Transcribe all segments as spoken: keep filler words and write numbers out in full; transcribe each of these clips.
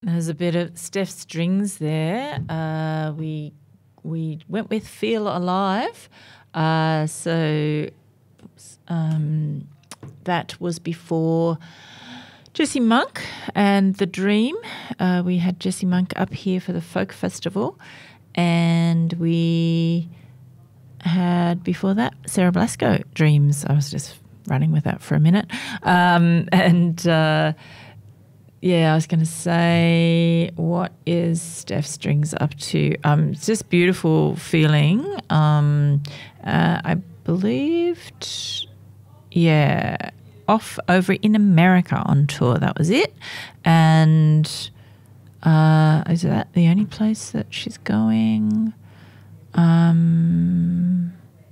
There's a bit of Steph Strings there. Uh, we we went with Feel Alive. Uh, so um, that was before Jessie Monk and The Dream. Uh, we had Jessie Monk up here for the Folk Festival, and we had before that Sarah Blasco, Dreams. I was just running with that for a minute. Um, and uh, yeah, I was going to say, what is Steph Strings up to? Um, it's just beautiful feeling. Um, uh, I believed, yeah, off over in America on tour. That was it. And uh, is that the only place that she's going? Um,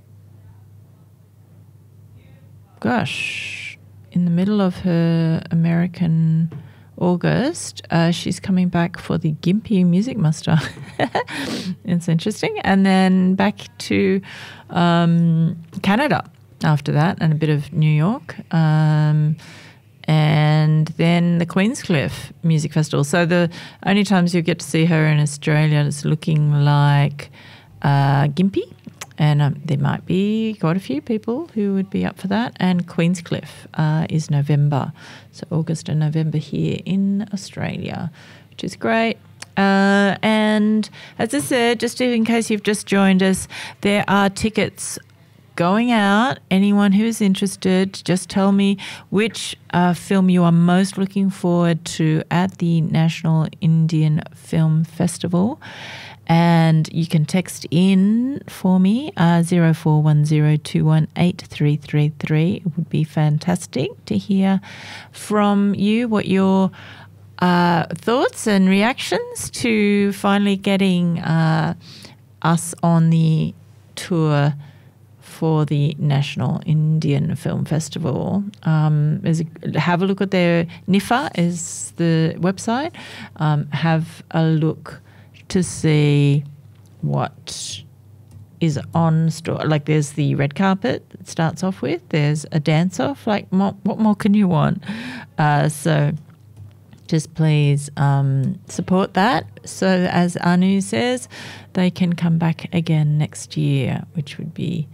gosh, in the middle of her American August, uh, she's coming back for the Gympie Music Muster. It's interesting. And then back to um, Canada after that, and a bit of New York. Um, and then the Queenscliff Music Festival. So the only times you get to see her in Australia is looking like uh, Gympie, and um, there might be quite a few people who would be up for that. And Queenscliff uh, is November, so August and November here in Australia, which is great. Uh, and as I said, just in case you've just joined us, there are tickets going out. Anyone who's interested, just tell me which uh, film you are most looking forward to at the National Indian Film Festival. And you can text in for me, uh, zero four one zero two one eight three three three. It would be fantastic to hear from you what your uh, thoughts and reactions to finally getting uh, us on the tour for the National Indian Film Festival. Um, is a, have a look at their N I F A is the website. Um, have a look to see what is on store. Like there's the red carpet that starts off with. There's a dance off. Like more, what more can you want? Uh, so just please um, support that. So as Anu says, they can come back again next year, which would be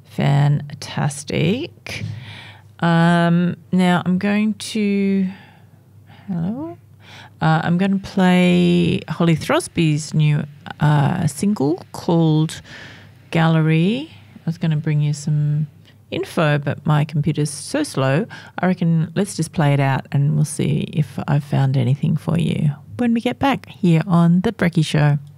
fantastic. Um, now I'm going to, hello? Uh, I'm going to play Holly Throsby's new uh, single called Gallery. I was going to bring you some info, but my computer's so slow. I reckon let's just play it out and we'll see if I've found anything for you when we get back here on The Brecky Show.